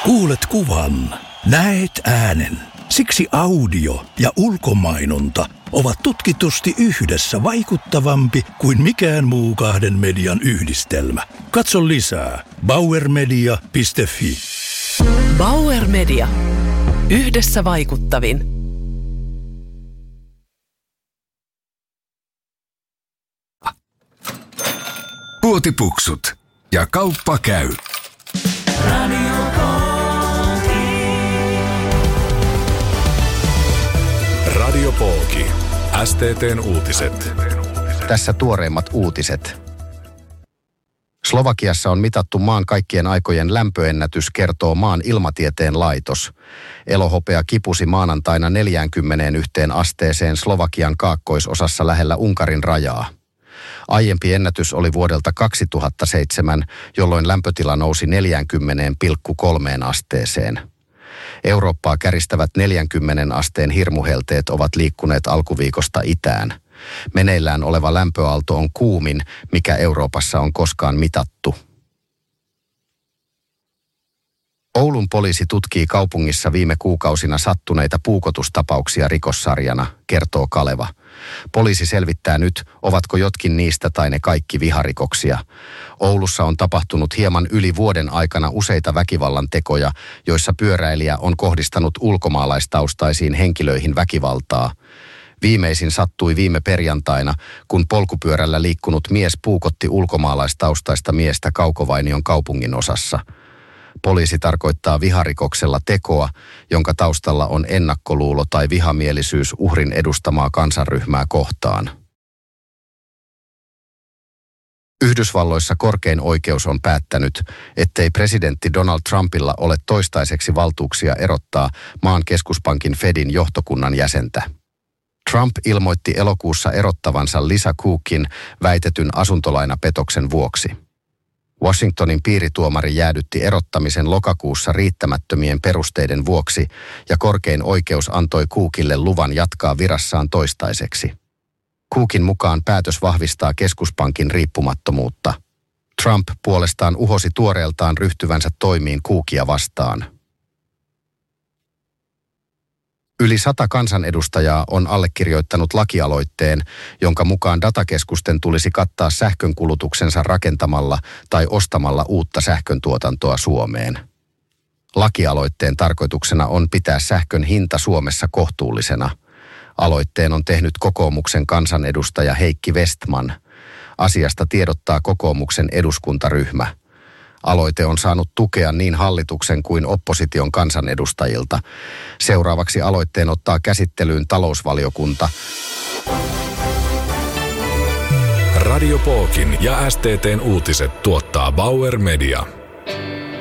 Kuulet kuvan, näet äänen. Siksi audio ja ulkomainonta ovat tutkitusti yhdessä vaikuttavampi kuin mikään muu kahden median yhdistelmä. Katso lisää bauermedia.fi. Bauer Media. Yhdessä vaikuttavin. Puotipuksut ja kauppa käy. Radio Pooki. STT:n uutiset. Tässä tuoreimmat uutiset. Slovakiassa on mitattu maan kaikkien aikojen lämpöennätys, kertoo maan ilmatieteen laitos. Elohopea kipusi maanantaina 41 asteeseen Slovakian kaakkoisosassa lähellä Unkarin rajaa. Aiempi ennätys oli vuodelta 2007, jolloin lämpötila nousi 40,3 asteeseen. Eurooppaa käristävät 40 asteen hirmuhelteet ovat liikkuneet alkuviikosta itään. Meneillään oleva lämpöaalto on kuumin, mikä Euroopassa on koskaan mitattu. Oulun poliisi tutkii kaupungissa viime kuukausina sattuneita puukotustapauksia rikossarjana, kertoo Kaleva. Poliisi selvittää nyt, ovatko jotkin niistä tai ne kaikki viharikoksia. Oulussa on tapahtunut hieman yli vuoden aikana useita väkivallan tekoja, joissa pyöräilijä on kohdistanut ulkomaalaistaustaisiin henkilöihin väkivaltaa. Viimeisin sattui viime perjantaina, kun polkupyörällä liikkunut mies puukotti ulkomaalaistaustaista miestä Kaukovainion kaupungin osassa. Poliisi tarkoittaa viharikoksella tekoa, jonka taustalla on ennakkoluulo tai vihamielisyys uhrin edustamaa kansanryhmää kohtaan. Yhdysvalloissa korkein oikeus on päättänyt, ettei presidentti Donald Trumpilla ole toistaiseksi valtuuksia erottaa maan keskuspankin Fedin johtokunnan jäsentä. Trump ilmoitti elokuussa erottavansa Lisa Cookin väitetyn asuntolainapetoksen vuoksi. Washingtonin piirituomari jäädytti erottamisen lokakuussa riittämättömien perusteiden vuoksi ja korkein oikeus antoi Cookille luvan jatkaa virassaan toistaiseksi. Cookin mukaan päätös vahvistaa keskuspankin riippumattomuutta. Trump puolestaan uhosi tuoreeltaan ryhtyvänsä toimiin Cookia vastaan. Yli 100 kansanedustajaa on allekirjoittanut lakialoitteen, jonka mukaan datakeskusten tulisi kattaa sähkönkulutuksensa rakentamalla tai ostamalla uutta sähköntuotantoa Suomeen. Lakialoitteen tarkoituksena on pitää sähkön hinta Suomessa kohtuullisena. Aloitteen on tehnyt kokoomuksen kansanedustaja Heikki Westman. Asiasta tiedottaa kokoomuksen eduskuntaryhmä. Aloite on saanut tukea niin hallituksen kuin opposition kansanedustajilta. Seuraavaksi aloitteen ottaa käsittelyyn talousvaliokunta. Radio Pookin ja STT:n uutiset tuottaa Bauer Media.